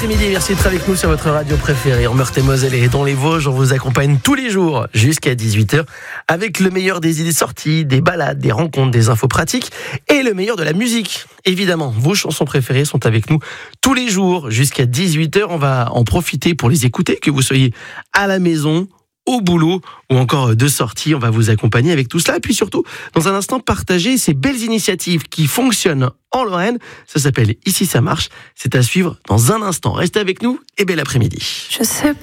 après-midi, merci d'être avec nous sur votre radio préférée en Meurthe-et-Moselle et dans les Vosges. On vous accompagne tous les jours jusqu'à 18h avec le meilleur des idées sorties, des balades, des rencontres, des infos pratiques et le meilleur de la musique. Évidemment, vos chansons préférées sont avec nous tous les jours jusqu'à 18h. On va en profiter pour les écouter, que vous soyez à la maison, au boulot ou encore de sortie. On va vous accompagner avec tout cela. Et puis surtout, dans un instant, partager ces belles initiatives qui fonctionnent en Lorraine. Ça s'appelle Ici ça marche. C'est à suivre dans un instant. Restez avec nous et bel après-midi. Je sais